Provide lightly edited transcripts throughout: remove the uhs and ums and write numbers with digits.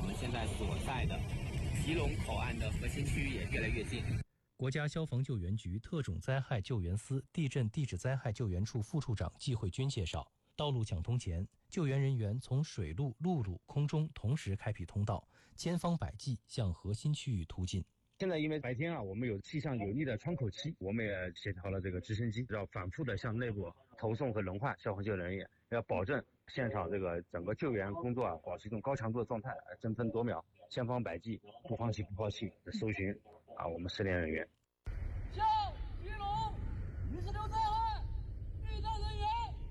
们现在所在的吉隆口岸的核心区域也越来越近。 国家消防救援局特种灾害救援司地震地质灾害救援处副处长季慧军介绍，道路抢通前，救援人员从水路、陆路、空中同时开辟通道，千方百计向核心区域突进。 现在因为白天我们有气象有利的窗口期，我们也协调了这个直升机，要反复的向内部投送和轮换消防救援人员，要保证现场这个整个救援工作保持一种高强度的状态，争分夺秒，千方百计，不放弃的搜寻我们失联人员。 向吉隆泥石流灾害遇难人员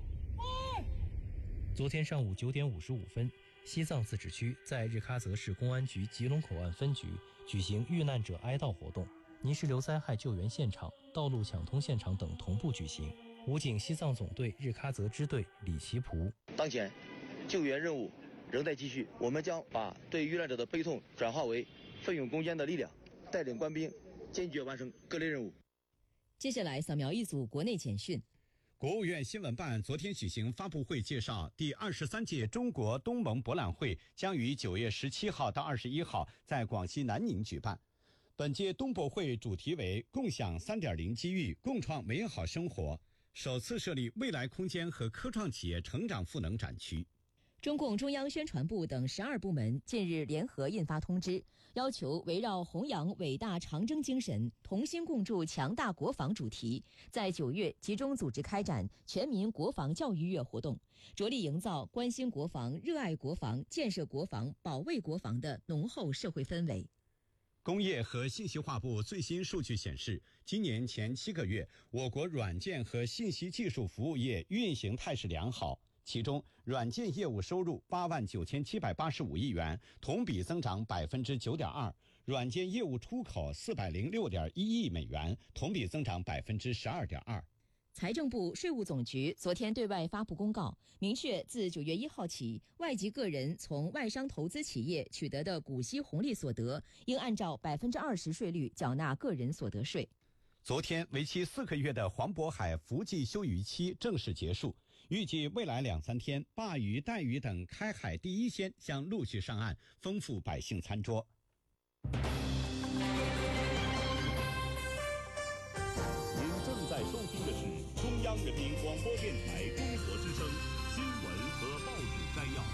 昨天上午9点55分，西藏自治区在日喀则市公安局吉隆口岸分局举行遇难者哀悼活动，泥石流灾害救援现场、道路抢通现场等同步举行。武警西藏总队日喀则支队李奇普： 当前救援任务仍在继续，我们将把对遇难者的悲痛转化为奋勇攻坚的力量，带领官兵坚决完成各类任务。 接下来扫描一组国内简讯。 国务院新闻办昨天举行发布会介绍，第23届中国东盟博览会将于9月17号到21号在广西南宁举办。本届东博会主题为共享 3.0 机遇，共创美好生活，首次设立未来空间和科创企业成长赋能展区。 中共中央宣传部等12部门近日联合印发通知，要求围绕弘扬伟大长征精神、同心共筑强大国防主题，在9月集中组织开展全民国防教育月活动，着力营造关心国防、热爱国防、建设国防、保卫国防的浓厚社会氛围。 工业和信息化部最新数据显示，今年前7个月，我国软件和信息技术服务业运行态势良好。其中，软件业务收入89785亿元，同比增长 9.2%； 软件业务出口406.1亿美元，同比增长 12.2%。 财政部、税务总局昨天对外发布公告，明确自9月1号起，外籍个人从外商投资企业取得的股息红利所得，应按照 20% 税率缴纳个人所得税。 昨天，为期4个月的黄渤海伏季休渔期正式结束，预计未来2-3天，鲅鱼、带鱼等开海第一鲜将陆续上岸，丰富百姓餐桌。 您正在收听的是中央人民广播电台中国之声新闻和报纸摘要。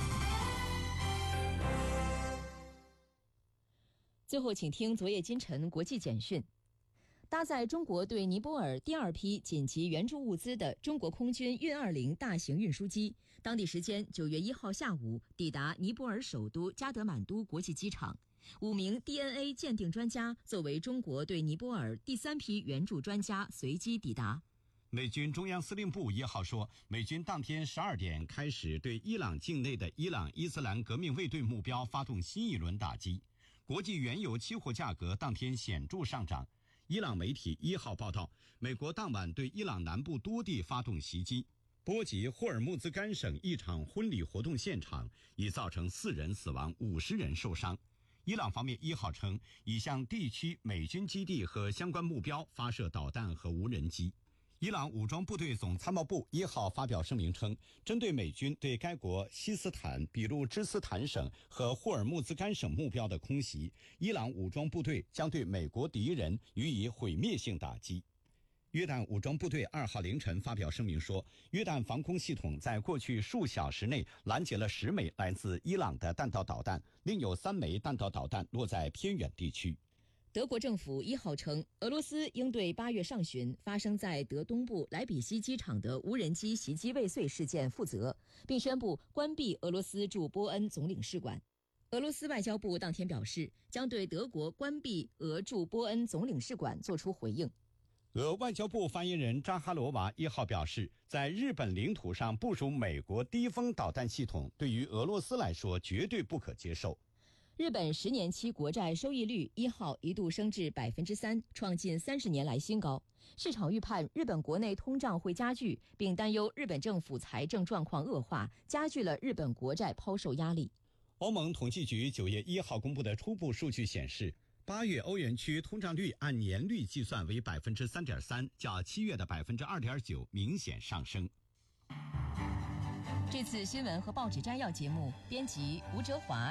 最后，请听昨夜今晨国际简讯。搭载中国对尼泊尔第2批紧急援助物资的中国空军运20大型运输机，当地时间9月1号下午抵达尼泊尔首都加德满都国际机场。5名 DNA 鉴定专家作为中国对尼泊尔第3批援助专家随机抵达。 美军中央司令部1号说，美军当天12点开始对伊朗境内的伊朗伊斯兰革命卫队目标发动新一轮打击。国际原油期货价格当天显著上涨。伊朗媒体1号报道，美国当晚对伊朗南部多地发动袭击，波及霍尔木兹干省一场婚礼活动现场，已造成4人死亡，50人受伤。伊朗方面1号称，已向地区美军基地和相关目标发射导弹和无人机。伊朗武装部队总参谋部1号发表声明称，针对美军对该国西斯坦、比路支斯坦省和霍尔木兹干省目标的空袭，伊朗武装部队将对美国敌人予以毁灭性打击。约旦武装部队2号凌晨发表声明说，约旦防空系统在过去数小时内拦截了10枚来自伊朗的弹道导弹，另有3枚弹道导弹落在偏远地区。 德国政府1号称，俄罗斯应对8月上旬发生在德东部莱比锡机场的无人机袭击未遂事件负责，并宣布关闭俄罗斯驻波恩总领事馆。俄罗斯外交部当天表示，将对德国关闭俄驻波恩总领事馆作出回应。 俄外交部发言人扎哈罗娃1号表示，在日本领土上部署美国低风导弹系统，对于俄罗斯来说绝对不可接受。 日本10年期国债收益率1号一度升至 3%， 创近30年来新高。市场预判日本国内通胀会加剧，并担忧日本政府财政状况恶化，加剧了日本国债抛售压力。 欧盟统计局9月1号公布的初步数据显示，8月欧元区通胀率按年率计算为 3.3%， 较7月的 2.9% 明显上升。 这次新闻和报纸摘要节目编辑吴哲华。